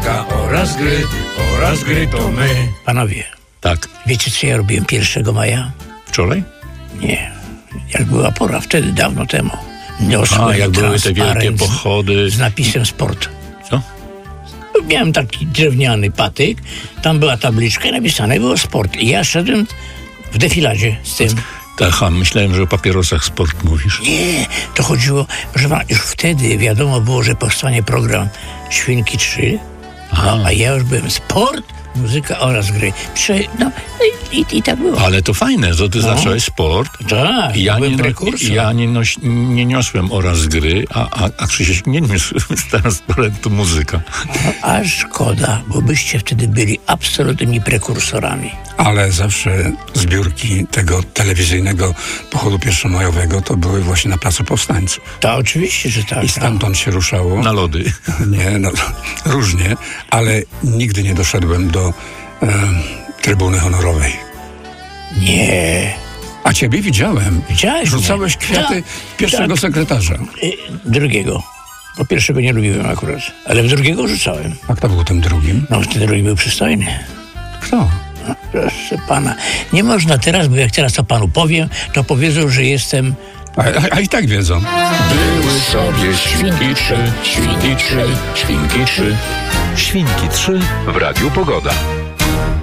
muzyka oraz gry to my. Panowie, Tak. wiecie co ja robiłem 1 maja? Wczoraj? Nie. Jak była pora, wtedy, dawno temu. A, jak były te wielkie pochody. z napisem sport. Co? Miałem taki drewniany patyk, tam była tabliczka i napisane było sport. I ja szedłem w defiladzie z tym. Aha, myślałem, że o papierosach sport mówisz. Nie, to chodziło, proszę pana, już wtedy wiadomo było, że powstanie program Świnki 3, a ja już byłem sport, muzyka oraz gry. I tak było. Ale to fajne, że ty zacząłeś sport. Tak, byłem prekursor. Ja nie niosłem oraz gry, a Krzysiek nie niósł teraz talentu muzyka. A szkoda, bo byście wtedy byli absolutnymi prekursorami. Ale zawsze zbiórki tego telewizyjnego pochodu pierwszomajowego to były właśnie na Placu Powstańców. To oczywiście, że tak. I stamtąd się ruszało. Na lody. Nie, no, różnie, ale nigdy nie doszedłem do trybuny honorowej. Nie. A ciebie widziałem. Widziałeś Rzucałeś mnie? kwiaty pierwszego sekretarza. Drugiego. Bo pierwszego nie lubiłem akurat, ale w drugiego rzucałem. A kto był tym drugim? No, ten drugi był przystojny. Kto? No, proszę pana. Nie można teraz, bo jak teraz to panu powiem, to powiedzą, że jestem... A i tak wiedzą. Były sobie świnki 3, świnki 3, świnki 3. Świnki 3 w Radiu Pogoda.